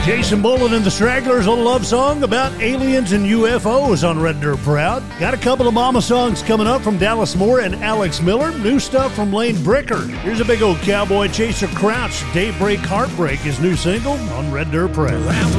Jason Bullen and the Stragglers, a love song about aliens and UFOs on Red Dirt Proud. Got a couple of mama songs coming up from Dallas Moore and Alex Miller. New stuff from Lane Bricker. Here's a big old cowboy, Chaser Crouch. Daybreak Heartbreak, his new single on Red Dirt Proud.